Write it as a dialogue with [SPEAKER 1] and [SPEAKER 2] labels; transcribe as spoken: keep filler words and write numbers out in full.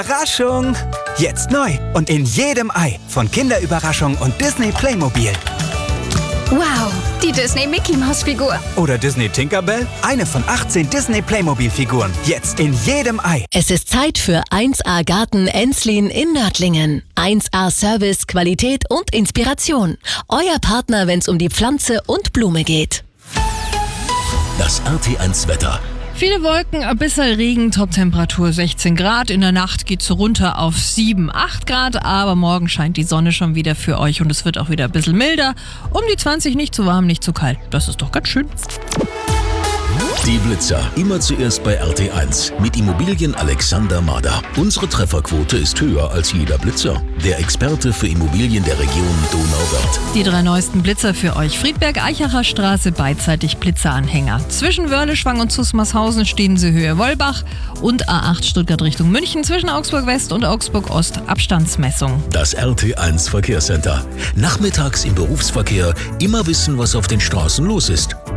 [SPEAKER 1] Überraschung! Jetzt neu und in jedem Ei von Kinderüberraschung und Disney Playmobil.
[SPEAKER 2] Wow, die Disney Mickey Maus Figur.
[SPEAKER 1] Oder Disney Tinkerbell? Eine von achtzehn Disney Playmobil Figuren. Jetzt in jedem Ei.
[SPEAKER 3] Es ist Zeit für eins A Garten Enslin in Nördlingen. eins A Service, Qualität und Inspiration. Euer Partner, wenn es um die Pflanze und Blume geht.
[SPEAKER 4] Das R T eins Wetter.
[SPEAKER 5] Viele Wolken, ein bisschen Regen, Toptemperatur sechzehn Grad. In der Nacht geht's runter auf sieben, acht Grad, aber morgen scheint die Sonne schon wieder für euch und es wird auch wieder ein bisschen milder. Um die zwanzig, nicht zu warm, nicht zu kalt. Das ist doch ganz schön.
[SPEAKER 4] Die Blitzer. Immer zuerst bei R T eins. Mit Immobilien Alexander Mader. Unsere Trefferquote ist höher als jeder Blitzer. Der Experte für Immobilien der Region Donauwörth.
[SPEAKER 5] Die drei neuesten Blitzer für euch. Friedberg-Eichacher Straße, beidseitig Blitzeranhänger. Zwischen Wörleschwang und Zusmarshausen stehen sie Höhe Wollbach und A acht Stuttgart Richtung München. Zwischen Augsburg West und Augsburg Ost Abstandsmessung.
[SPEAKER 4] Das R T eins Verkehrscenter. Nachmittags im Berufsverkehr immer wissen, was auf den Straßen los ist.